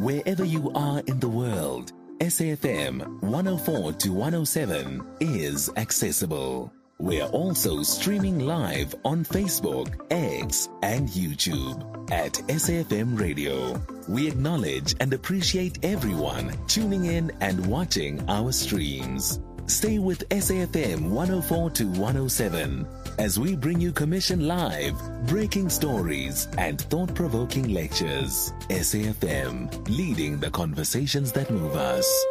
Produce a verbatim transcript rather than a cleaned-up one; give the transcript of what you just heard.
Wherever you are in the world, S A F M one oh four to one oh seven is accessible. We're also streaming live on Facebook, X, and YouTube at S A F M Radio. We acknowledge and appreciate everyone tuning in and watching our streams. Stay with S A F M one oh four to one oh seven as we bring you commission live, breaking stories, and thought-provoking lectures. S A F M, leading the conversations that move us.